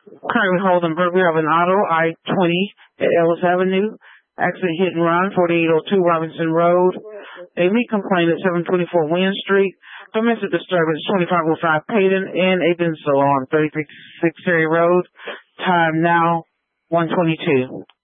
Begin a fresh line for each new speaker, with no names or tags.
Currently holding burglary of an auto, I-20 at Ellis Avenue. Accident hit and run, 4802 Robinson Road. A lead complaint at 724 Wynn Street. Domestic disturbance, 2505 Payton and a Benzo on 36 Terry Road. Time now, 1:22.